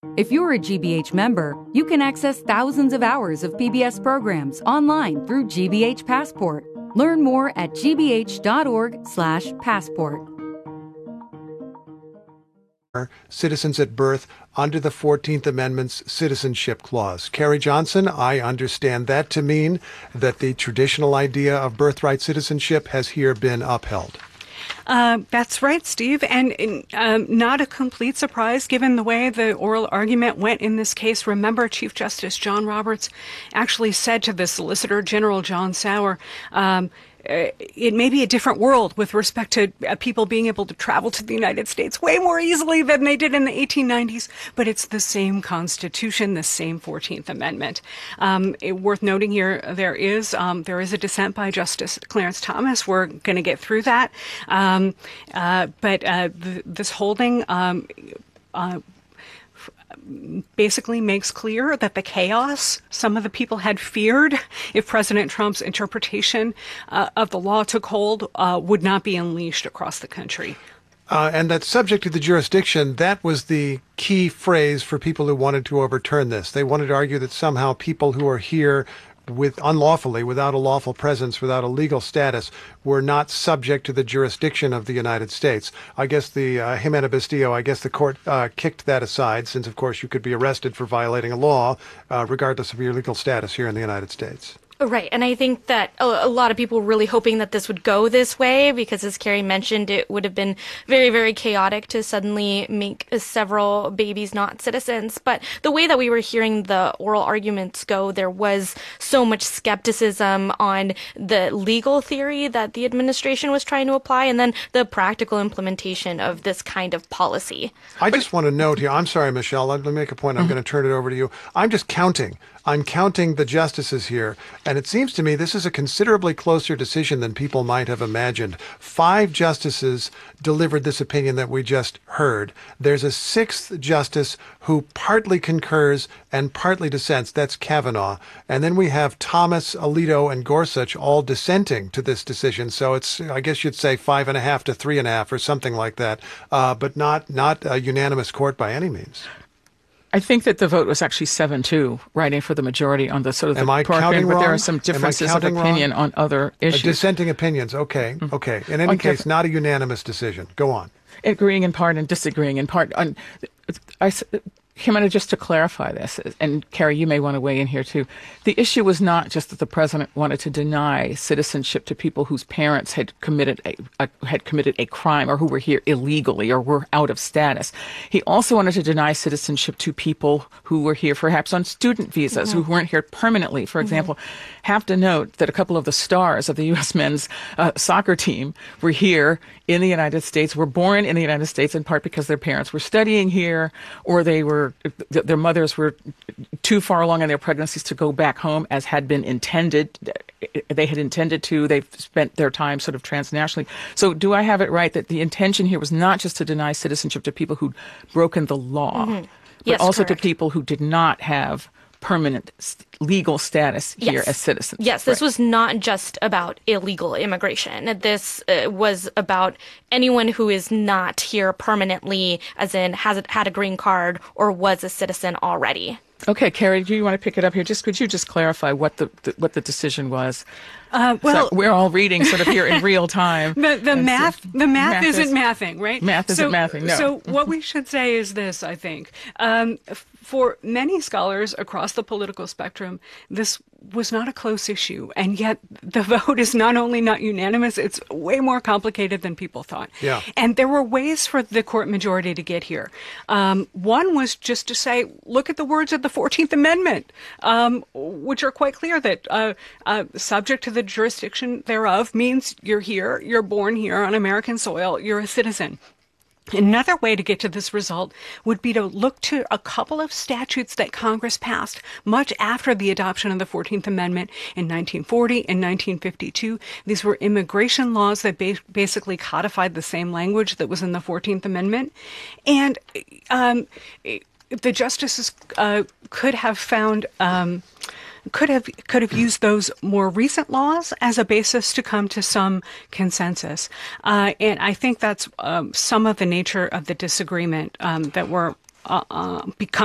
If you're a GBH member, you can access thousands of hours of PBS programs online through GBH Passport. Learn more at gbh.org/passport. Citizens at birth under the 14th Amendment's Citizenship Clause. Carrie Johnson, I understand that to mean that the traditional idea of birthright citizenship has here been upheld. That's right, Steve, and not a complete surprise given the way the oral argument went in this case. Remember, Chief Justice John Roberts actually said to the Solicitor General John Sauer, it may be a different world with respect to people being able to travel to the United States way more easily than they did in the 1890s, but it's the same Constitution, the same 14th Amendment. Worth noting here, there is a dissent by Justice Clarence Thomas. We're going to get through that. But this holding basically makes clear that the chaos some of the people had feared if President Trump's interpretation of the law took hold would not be unleashed across the country. And that subject to the jurisdiction, that was the key phrase for people who wanted to overturn this. They wanted to argue that somehow people who are here unlawfully, without a lawful presence, without a legal status, were not subject to the jurisdiction of the United States. I guess the Jimena Bustillo, I guess the court kicked that aside, since, of course, you could be arrested for violating a law, regardless of your legal status here in the United States. Right, and I think that a lot of people were really hoping that this would go this way because, as Carrie mentioned, it would have been very, very chaotic to suddenly make several babies not citizens. But the way that we were hearing the oral arguments go, there was so much skepticism on the legal theory that the administration was trying to apply and then the practical implementation of this kind of policy. I just want to note here, I'm sorry, Michelle, let me make a point. I'm going to turn it over to you. I'm just counting. I'm counting the justices here, and it seems to me this is a considerably closer decision than people might have imagined. 5 justices delivered this opinion that we just heard. There's a 6th justice who partly concurs and partly dissents. That's Kavanaugh. And then we have Thomas, Alito, and Gorsuch all dissenting to this decision. So it's, I guess you'd say 5.5 to 3.5 or something like that, but not a unanimous court by any means. I think that the vote was actually 7-2, writing for the majority on the sort of the part, but there are some differences of opinion on other issues. Dissenting opinions. Okay. Okay. In any case, not a unanimous decision. Go on. Agreeing in part and disagreeing in part. Jimena, just to clarify this, and Carrie, you may want to weigh in here too. The issue was not just that the president wanted to deny citizenship to people whose parents had committed a crime or who were here illegally or were out of status. He also wanted to deny citizenship to people who were here perhaps on student visas, who weren't here permanently. For example, have to note that a couple of the stars of the U.S. men's soccer team were here in the United States, were born in the United States in part because their parents were studying here or their mothers were too far along in their pregnancies to go back home as had been intended. They had intended to. They've spent their time sort of transnationally. So do I have it right that the intention here was not just to deny citizenship to people who'd broken the law, but also correct. To people who did not have permanent legal status here as citizens? Yes, this was not just about illegal immigration. This was about anyone who is not here permanently, as in had a green card or was a citizen already. Okay, Carrie, do you want to pick it up here? Could you just clarify what the decision was? So we're all reading sort of here in real time. The math isn't mathing, right? Math isn't mathing, no. So what we should say is this, I think. For many scholars across the political spectrum, this was not a close issue. And yet the vote is not only not unanimous, it's way more complicated than people thought. Yeah. And there were ways for the court majority to get here. One was just to say, look at the words of the 14th Amendment, which are quite clear that subject to the jurisdiction thereof means you're here, you're born here on American soil, you're a citizen. Another way to get to this result would be to look to a couple of statutes that Congress passed much after the adoption of the 14th Amendment in 1940 and 1952. These were immigration laws that basically codified the same language that was in the 14th Amendment. And the justices could have found could have used those more recent laws as a basis to come to some consensus. And I think that's some of the nature of the disagreement that we're becoming